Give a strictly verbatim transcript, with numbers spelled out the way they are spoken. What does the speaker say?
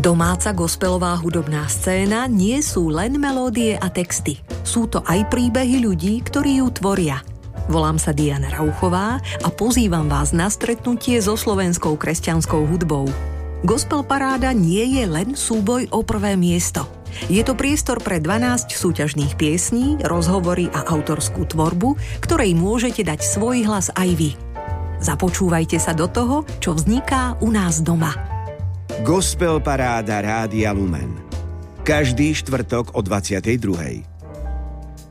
Domáca gospelová hudobná scéna nie sú len melódie a texty. Sú to aj príbehy ľudí, ktorí ju tvoria. Volám sa Diana Rauchová a pozývam vás na stretnutie so slovenskou kresťanskou hudbou. Gospel paráda nie je len súboj o prvé miesto. Je to priestor pre dvanásť súťažných piesní, rozhovory a autorskú tvorbu, ktorej môžete dať svoj hlas aj vy. Započúvajte sa do toho, čo vzniká u nás doma. Gospel paráda Rádia Lumen. Každý štvrtok o dvadsiatej druhej.